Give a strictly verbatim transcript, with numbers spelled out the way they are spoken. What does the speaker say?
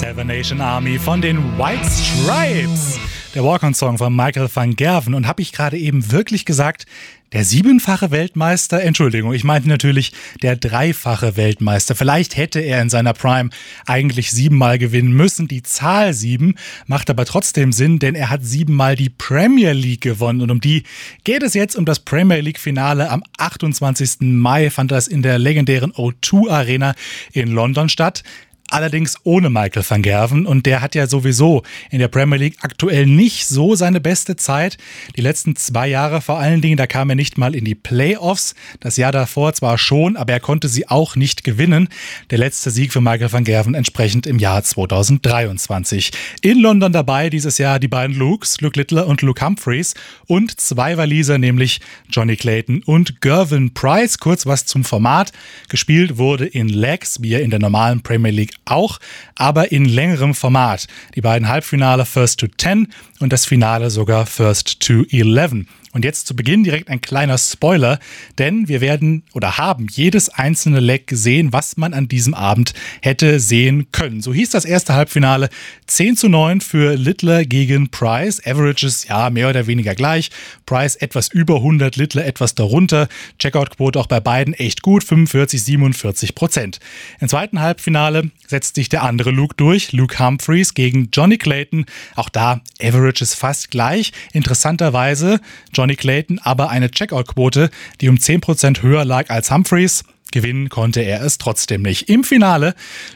Seven Nation Army von den White Stripes. Der Walk-on-Song von Michael van Gerwen. Und habe ich gerade eben wirklich gesagt, der siebenfache Weltmeister? Entschuldigung, ich meinte natürlich der dreifache Weltmeister. Vielleicht hätte er in seiner Prime eigentlich siebenmal gewinnen müssen. Die Zahl sieben macht aber trotzdem Sinn, denn er hat siebenmal die Premier League gewonnen. Und um die geht es jetzt, um das Premier League-Finale. Am achtundzwanzigsten Mai fand das in der legendären O zwei Arena in London statt. Allerdings ohne Michael van Gerwen, und der hat ja sowieso in der Premier League aktuell nicht so seine beste Zeit. Die letzten zwei Jahre vor allen Dingen, da kam er nicht mal in die Playoffs. Das Jahr davor zwar schon, aber er konnte sie auch nicht gewinnen. Der letzte Sieg für Michael van Gerwen entsprechend im Jahr zweitausenddreiundzwanzig. In London dabei dieses Jahr die beiden Lukes, Luke Littler und Luke Humphreys, und zwei Waliser, nämlich Johnny Clayton und Gervin Price. Kurz was zum Format. Gespielt wurde in Legs, wie in der normalen Premier League auch, aber in längerem Format. Die beiden Halbfinale First to Ten und das Finale sogar First to Eleven. Und jetzt zu Beginn direkt ein kleiner Spoiler, denn wir werden oder haben jedes einzelne Leg gesehen, was man an diesem Abend hätte sehen können. So hieß das erste Halbfinale zehn zu neun für Littler gegen Price. Averages, ja, mehr oder weniger gleich. Price etwas über hundert, Littler etwas darunter. Checkout-Quote auch bei beiden echt gut, fünfundvierzig, siebenundvierzig Prozent. Im zweiten Halbfinale setzt sich der andere Luke durch, Luke Humphreys gegen Johnny Clayton. Auch da Averages fast gleich. Interessanterweise Johnny Clayton aber eine Checkout-Quote, die um zehn Prozent höher lag als Humphreys. Gewinnen konnte er es trotzdem nicht. Im Finale